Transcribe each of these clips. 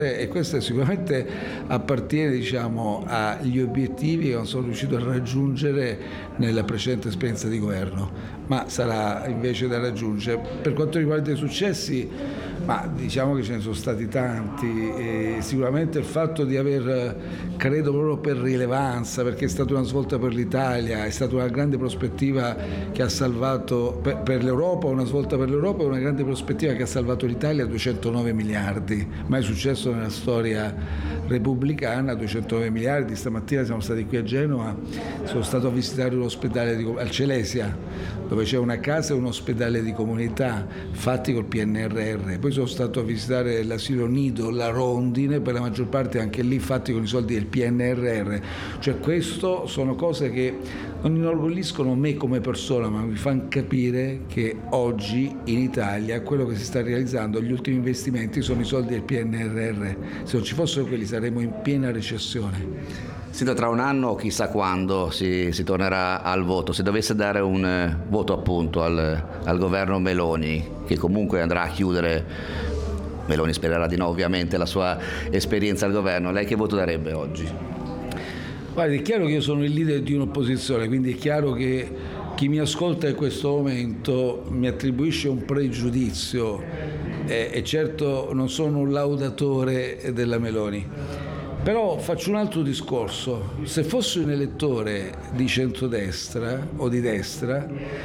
E questo sicuramente appartiene, diciamo, agli obiettivi che non sono riuscito a raggiungere nella precedente esperienza di governo, ma sarà invece da raggiungere. Per quanto riguarda i successi, ma diciamo che ce ne sono stati tanti, e sicuramente il fatto di aver, credo proprio per rilevanza, perché è stata una svolta per l'Italia, è stata una grande prospettiva che ha salvato per l'Europa, una svolta per l'Europa e una grande prospettiva che ha salvato l'Italia a 209 miliardi, mai successo nella storia repubblicana, 209 miliardi. Stamattina siamo stati qui a Genova, sono stato a visitare un ospedale al Celesia, dove c'è una casa e un ospedale di comunità fatti col PNRR. Poi sono stato a visitare l'asilo Nido, la Rondine, per la maggior parte anche lì fatti con i soldi del PNRR. Cioè questo sono cose che non inorgogliscono me come persona, ma mi fanno capire che oggi in Italia quello che si sta realizzando, gli ultimi investimenti, sono i soldi del PNRR. Se non ci fossero quelli saremmo in piena recessione. Senta, tra un anno, chissà quando, si tornerà al voto. Se dovesse dare un voto appunto al governo Meloni, che comunque andrà a chiudere, Meloni spererà di no ovviamente, la sua esperienza al governo, lei che voto darebbe oggi? Guardi, è chiaro che io sono il leader di un'opposizione, quindi è chiaro che chi mi ascolta in questo momento mi attribuisce un pregiudizio e certo non sono un laudatore della Meloni. Però faccio un altro discorso: se fossi un elettore di centrodestra o di destra,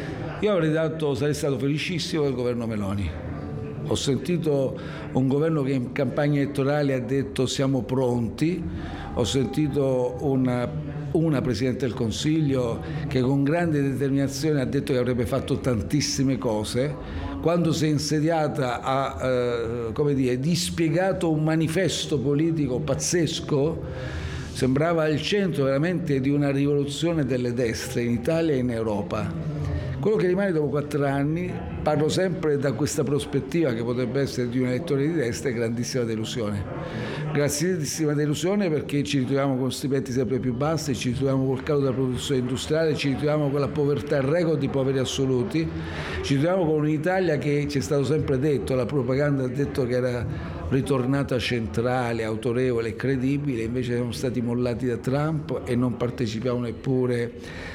io sarei stato felicissimo del governo Meloni. Ho sentito un governo che in campagna elettorale ha detto siamo pronti, ho sentito una Presidente del Consiglio che con grande determinazione ha detto che avrebbe fatto tantissime cose. Quando si è insediata ha dispiegato un manifesto politico pazzesco, sembrava al centro veramente di una rivoluzione delle destre in Italia e in Europa. Quello che rimane dopo 4 anni, parlo sempre da questa prospettiva che potrebbe essere di un elettore di destra, è grandissima delusione. Grandissima delusione perché ci ritroviamo con stipendi sempre più bassi, ci ritroviamo col calo della produzione industriale, ci ritroviamo con la povertà, il record di poveri assoluti, ci ritroviamo con un'Italia che ci è stato sempre detto, la propaganda ha detto che era ritornata centrale, autorevole e credibile, invece siamo stati mollati da Trump e non partecipiamo neppure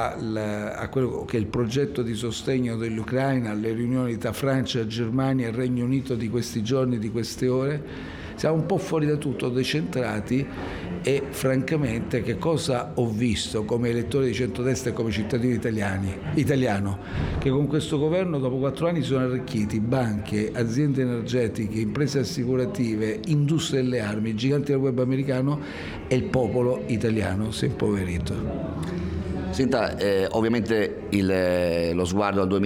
a quello che è il progetto di sostegno dell'Ucraina, alle riunioni tra Francia, Germania e Regno Unito di questi giorni, di queste ore. Siamo un po' fuori da tutto, decentrati, e francamente che cosa ho visto come elettore di centrodestra e come cittadino italiano? Che con questo governo dopo 4 anni si sono arricchiti banche, aziende energetiche, imprese assicurative, industrie delle armi, giganti del web americano, e il popolo italiano si è impoverito. Senta, ovviamente lo sguardo al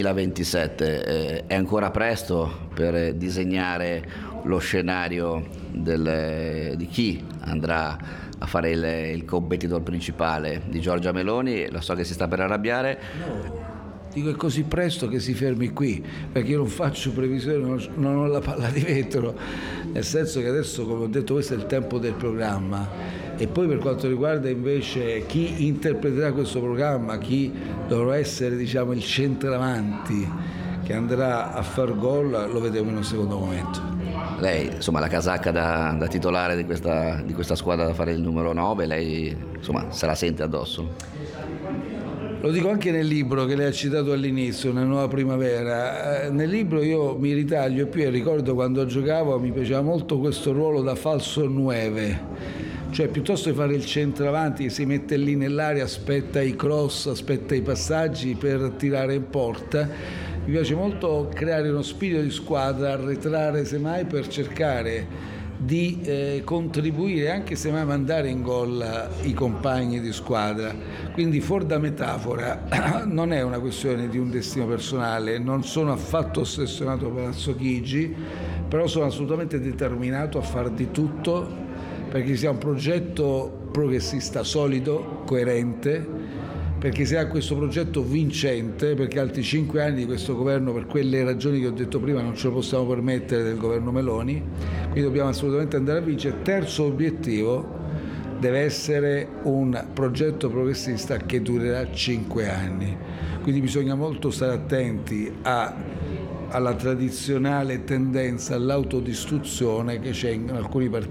2027 è ancora presto per disegnare lo scenario di chi andrà a fare il competitor principale di Giorgia Meloni. Lo so che si sta per arrabbiare. No. Dico, è così presto che si fermi qui, perché io non faccio previsioni, non ho la palla di vetro, nel senso che adesso, come ho detto, questo è il tempo del programma. E poi per quanto riguarda invece chi interpreterà questo programma, chi dovrà essere, diciamo, il centravanti che andrà a far gol, lo vedremo in un secondo momento. Lei, insomma, la casacca da titolare di questa squadra, da fare il numero 9, lei, insomma, se la sente addosso? Lo dico anche nel libro che lei ha citato all'inizio, Una nuova primavera. Nel libro io mi ritaglio più e ricordo quando giocavo mi piaceva molto questo ruolo da falso 9, cioè piuttosto di fare il centravanti che si mette lì nell'area, aspetta i cross, aspetta i passaggi per tirare in porta. Mi piace molto creare uno spirito di squadra, arretrare semmai per cercare di contribuire, anche se mai mandare in gol i compagni di squadra. Quindi fuori da metafora, non è una questione di un destino personale, non sono affatto ossessionato per Palazzo Chigi, però sono assolutamente determinato a far di tutto perché sia un progetto progressista solido, coerente, perché sia questo progetto vincente, perché altri 5 anni di questo governo, per quelle ragioni che ho detto prima, non ce lo possiamo permettere del governo Meloni, quindi dobbiamo assolutamente andare a vincere. Terzo obiettivo, deve essere un progetto progressista che durerà 5 anni, quindi bisogna molto stare attenti a alla tradizionale tendenza all'autodistruzione che c'è in alcuni partiti